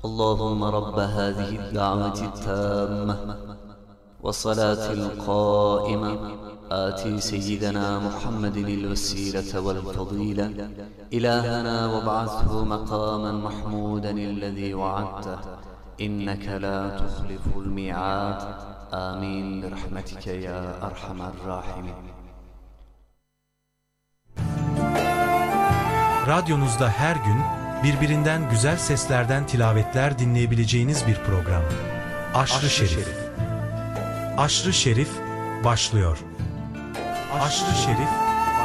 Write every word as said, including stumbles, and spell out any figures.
اللهم رب هذه الدعوة التامة والصلاة القائمة آتي سيدنا محمد الوسيلة والفضيلة إلهنا وابعثه مقاما محمودا الذي وعدته إنك لا تخلف الميعاد آمين برحمتك يا أرحم الراحمين. Radyonuzda her gün birbirinden güzel seslerden tilavetler dinleyebileceğiniz bir program. Aşrı Şerif. Aşrı Şerif başlıyor. Aşrı Şerif